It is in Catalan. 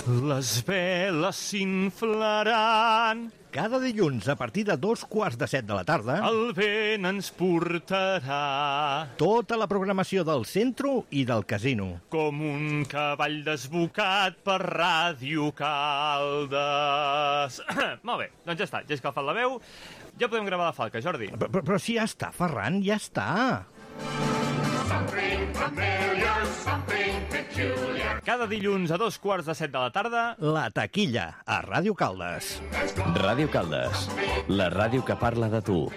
Les veles s'inflaran. Cada dilluns, a partir de 2:15 de la tarda, El vent ens portarà tota la programació del centre i del casino. com un cavall desbocat per Ràdio Caldes. Molt bé, doncs ja està, ja he escalfat la veu. Ja podem gravar la falca, Jordi. Però si ja està, Ferran, ja està. Cada dilluns a 2:15 de la tarda. La taquilla, a Ràdio Caldes. Ràdio Caldes, la ràdio que parla de tu.